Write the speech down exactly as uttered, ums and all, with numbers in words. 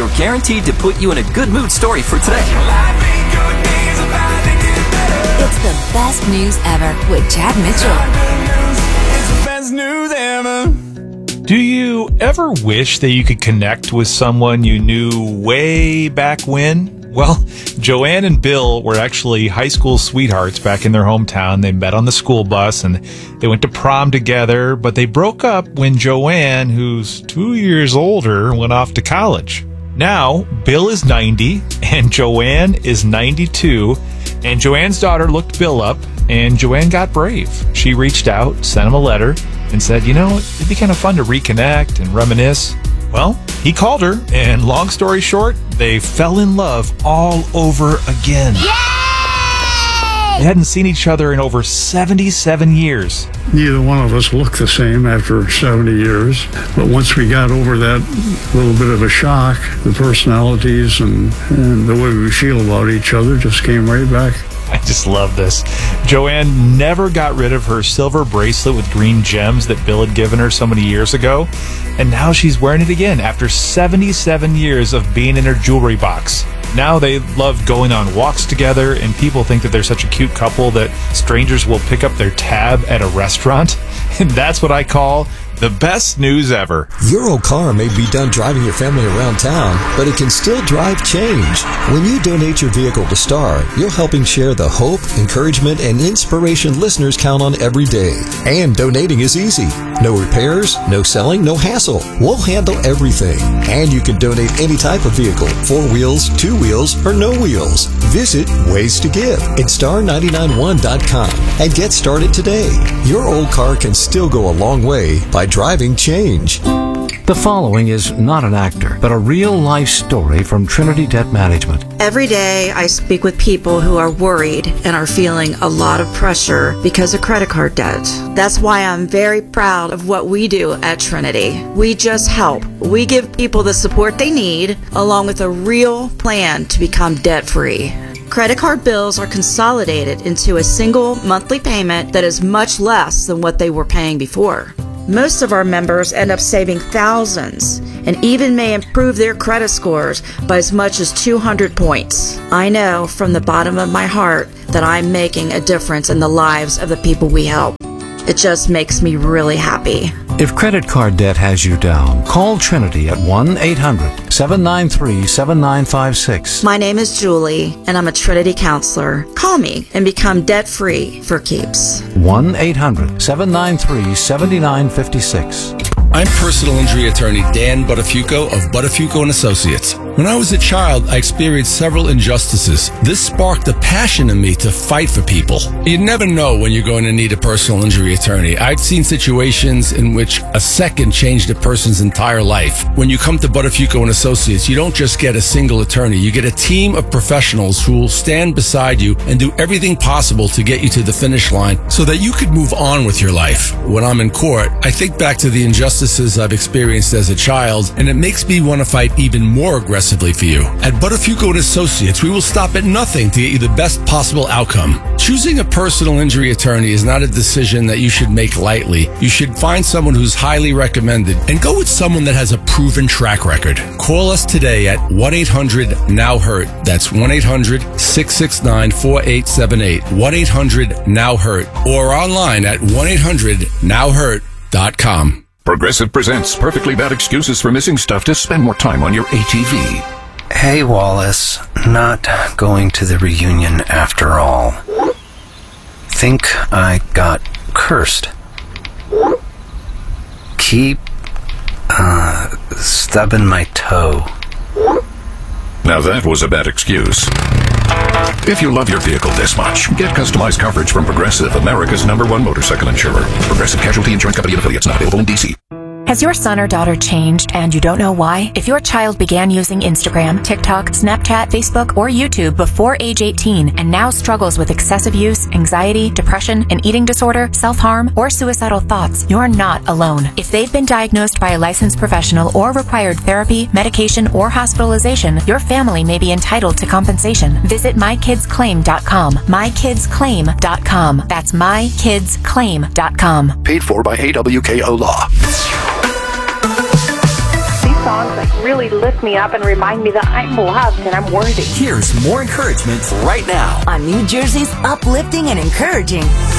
your guaranteed to put you in a good mood story for today. It's the best news ever with Chad Mitchell. Do you ever wish that you could connect with someone you knew way back when? Well, Joanne and Bill were actually high school sweethearts back in their hometown. They met on the school bus and they went to prom together, but they broke up when Joanne, who's two years older, went off to college. Now, Bill is ninety and Joanne is ninety-two, and Joanne's daughter looked Bill up, and Joanne got brave. She reached out, sent him a letter, and said, you know, it'd be kind of fun to reconnect and reminisce. Well, he called her, and long story short, they fell in love all over again. Yay! They hadn't seen each other in over seventy-seven years. Neither one of us looked the same after seventy years, but once we got over that little bit of a shock, the personalities and, and the way we feel about each other just came right back. I just love this. Joanne never got rid of her silver bracelet with green gems that Bill had given her so many years ago, and now she's wearing it again after seventy-seven years of being in her jewelry box. Now they love going on walks together, and people think that they're such a cute couple that strangers will pick up their tab at a restaurant. And that's what I call the best news ever. Your old car may be done driving your family around town, but it can still drive change. When you donate your vehicle to STAR, you're helping share the hope, encouragement, and inspiration listeners count on every day. And donating is easy. No repairs, no selling, no hassle. We'll handle everything. And you can donate any type of vehicle, four wheels, two wheels, or no wheels. Visit Ways to Give at star nine nine one dot com and get started today. Your old car can still go a long way by driving change. The following is not an actor, but a real-life story from Trinity Debt Management. Every day I speak with people who are worried and are feeling a lot of pressure because of credit card debt. That's why I'm very proud of what we do at Trinity. We just help. We give people the support they need, along with a real plan to become debt-free. Credit card bills are consolidated into a single monthly payment that is much less than what they were paying before. Most of our members end up saving thousands and even may improve their credit scores by as much as two hundred points. I know from the bottom of my heart that I'm making a difference in the lives of the people we help. It just makes me really happy. If credit card debt has you down, call Trinity at one eight hundred seven nine three seven nine five six. My name is Julie, and I'm a Trinity counselor. Call me and become debt-free for keeps. one eight hundred seven nine three seven nine five six. I'm personal injury attorney Dan Buttafuoco of Buttafuoco and Associates. When I was a child, I experienced several injustices. This sparked a passion in me to fight for people. You never know when you're going to need a personal injury attorney. I've seen situations in which a second changed a person's entire life. When you come to Buttafuoco and Associates, you don't just get a single attorney. You get a team of professionals who will stand beside you and do everything possible to get you to the finish line so that you could move on with your life. When I'm in court, I think back to the injustices I've experienced as a child, and it makes me want to fight even more aggressively for you. At Buttafuoco and Associates, we will stop at nothing to get you the best possible outcome. Choosing a personal injury attorney is not a decision that you should make lightly. You should find someone who's highly recommended and go with someone that has a proven track record. Call us today at one eight hundred now hurt. That's one eight hundred six six nine four eight seven eight. one eight hundred now hurt. Or online at one eight hundred now hurt dot com. Progressive presents Perfectly Bad Excuses for Missing Stuff to Spend More Time on Your A T V. Hey, Wallace. Not going to the reunion after all. Think I got cursed. Keep, uh, stubbing my toe. Now that was a bad excuse. If you love your vehicle this much, get customized coverage from Progressive, America's number one motorcycle insurer. Progressive Casualty Insurance Company and affiliates, not available in D C. Has your son or daughter changed and you don't know why? If your child began using Instagram, TikTok, Snapchat, Facebook, or YouTube before age eighteen and now struggles with excessive use, anxiety, depression, an eating disorder, self-harm, or suicidal thoughts, you're not alone. If they've been diagnosed by a licensed professional or required therapy, medication, or hospitalization, your family may be entitled to compensation. Visit my kids claim dot com. my kids claim dot com. That's my kids claim dot com. Paid for by A W K O Law. Songs like really lift me up and remind me that I'm loved and I'm worthy. Here's more encouragement right now on New Jersey's uplifting and encouraging